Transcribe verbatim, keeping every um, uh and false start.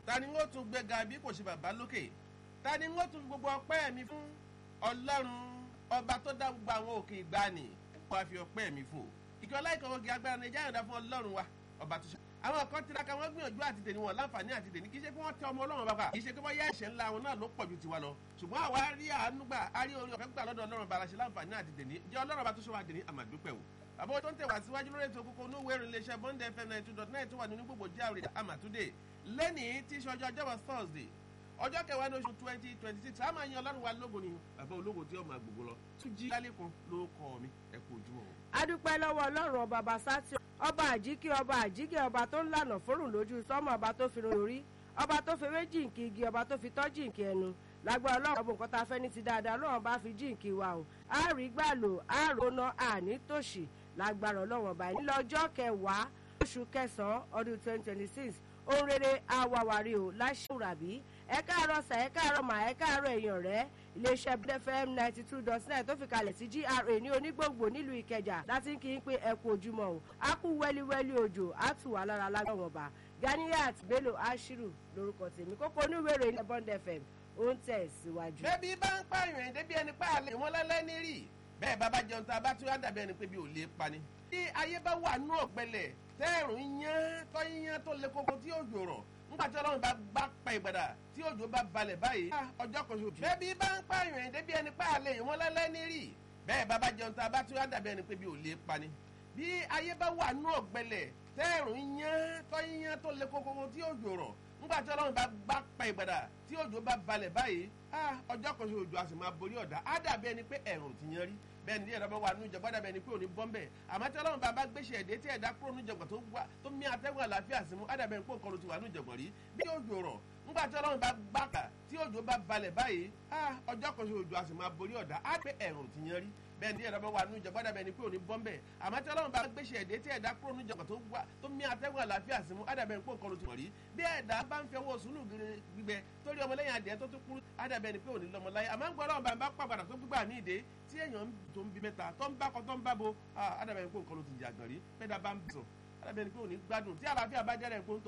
ta ni wọ́n tún gbéga bí kò ṣe bàbá lókè ta ni wọ́n tún gbogbo ọpẹ́ mi fún ọlọ́run ọba tó dá gbogbo àwọn òkè ìgbàanì wọ́n á fi ọpẹ́ mi fún o ìkẹ́ ọláìkọ̀wọ́gì agbára nàìjíríà yọ̀ǹda fún ọlọ́run wa ọba tó ṣe àwọn kan tiraka wọn gbìyànjú àti tèmi wọn láǹfààní àti tèmi kì í ṣe pé wọn tẹ ọmọ ọlọ́run bàbá kì í ṣe pé wọn yá ẹ̀ṣẹ̀ ńlá wọn náà ló pọ̀ ju tiwa lọ ṣùgbọ́n àwa rí àánú gbà á rí orí ọ̀fẹ́ gbà lọ́dọ̀ ọlọ́run bàrà ṣe láǹfààní àti tèmi jẹ́ ọlọ́run bá tó ṣe wá dèní àmàdúpẹ́ o bàbá tó ń tẹ̀wá síwájú lórí ètò kókó onúwé ìrìn iléeṣẹ́ bond f m ninety two dot nine tó wà nínú gbogbo járe àmàtúndé lẹ́nìí tí í ṣe ọjọ́ ọjọ́bọ̀ thursday ọjọ́ kẹwàá ní oṣù twenty twenty six a máa yan ọlọ́run wa lógo ni bàbá ológo tí ó máa gbogbo lọ tún jí lálẹ́kùn ló kọ́ mi ẹ kú ojúmọ́. adúpẹ́ lọ́wọ́ ọlọ́run ọba basátì ọba àjíkí ọba àjíkí ọba tó ń lànà fórùn lójú sọ́mọ ọba tó fi lórí ọba tó fi wé jìnkì igi ọba tó fi tọ́ jìnkì ẹnu lágbára ọlọ́run ọba nǹkan tá a fẹ́ ní ti dáadáa ọlọ́run bá fi jìnkì wa o a rí gbà lò a ròna àní tòṣì lágbára ọlọ́run ọba yìí lọ́jọ́ kẹwàá oṣù kẹsàn-án ọdún twenty twenty six ohun rere awàwárí o láṣẹwùràbí ẹ káàárọ̀ sà ẹ káàárọ̀ mà ẹ káàárọ̀ èèyàn rẹ iléeṣẹ́ B F M ninety two dot nine tó fi kalẹ̀ sí G R A ní onígbòǹgbò nílùú Ìkẹjà láti kí n pé ẹ kú ojúmọ́ o a kú wẹ́líwẹ́lí òjò á tù wá lára lágbàwọ̀n ọba Ganiyat Bello Ashiru lórúkọ tèmi kókó oníwèrè ilẹ̀ Bond F M ó ń tẹ̀ síwájú. bẹ́ẹ̀bi bá ń pààyàn ẹ̀ débi ẹni pààlẹ̀ wọn lẹ́lẹ́ ní rí bẹ́ẹ̀ bàbá jẹun tá a bá tún á dàbí ẹni pé bí ò lè pani. bí ayé bá wà nú ọ̀gbẹlẹ̀ tẹ́ẹ̀rùn yán tọ́ yán tó le koko tí òjò rọ̀ nígbà tí ọlọ́run bá bá pa ìgbàdà tí òjò bá balẹ̀ báyìí ọjọ́ kan ṣoṣo. bẹ́ẹ̀bi bá ń pààyàn ẹ̀ débi ẹni pààlẹ̀ wọn lẹ́lẹ́ ní rí bẹ́ẹ̀ bàbá jẹun tá a bá tún á dàbí ẹni pé bí ò lè pani. bí ayé bá wà nú ọ̀gbẹlẹ̀ tẹ́ẹ̀rùn yán tọ́ yán tó le koko tí òjò rọ̀ nígbà tí ọlọ́run bá bá pa ìgbàdà tí òjò bá balẹ̀ báyìí ọjọ́ kan ṣoṣo òjò a sì máa borí ọ̀dà á dàbí ẹni pé ẹ̀rùn ti yan rí bẹ́ẹ̀ ni díẹ̀ lọ́mọ wa nínú ìjọba dàbí ẹni pé òní bọ́m̀bẹ̀ àmọ́ tí ọlọ́run bá bá gbéṣẹ́ ẹ̀dẹ́ tí ẹ̀dá kúrò nínú ìjọgbọ̀n tó wà tó mí atẹ́gùn àlàáfíà sí mú á dàbí ẹni pé nǹkan ló ti wà nínú ìjọgbọ̀n rí bí òjò rọ̀ nígbà tí ọlọ́run bá bá kà tí òjò bá balẹ̀ báyìí ọjọ́ kan ṣoṣo òjò a sì máa borí ọ̀dà á pé ẹ̀rùn ti yan rí bẹ́ẹ̀ ni díẹ̀ lọ́mọ wa nínú ìjọba dàbí ẹni pé òní bọ́m̀bẹ̀ àmọ́ tí ọlọ́run bá gbéṣẹ́ ẹ̀dẹ́ tí ẹ̀dá kúrò nínú ìjọgbọ̀n tó wà tó mí atẹ́gùn àlàáfíà sí mú á dàbí ẹni pé nǹkan ló ti wà rí bí ẹ̀dá bá ń fi ọwọ́ sùúrù gbígbẹ torí ọmọlẹ́yìn adìẹ tó tún kúrú á dàbí ẹni pé òní lọ́mọláyé àmọ́ ń gbọ́ ọlọ́run bá ń bá pàgbàdà tó gbígbà ní ìdè tí èèyàn tó ń bi mẹ́ta tó ń bá kọ tó ń bá bo á dàbí ẹni pé nǹkan ló ti yàgbọ̀n rí bẹ́ẹ̀ dá bá ń bì sùn á dàbí ẹni pé òní gbádùn tí àlàáfíà bá jẹ́ rẹ̀ ń pọ́ńtò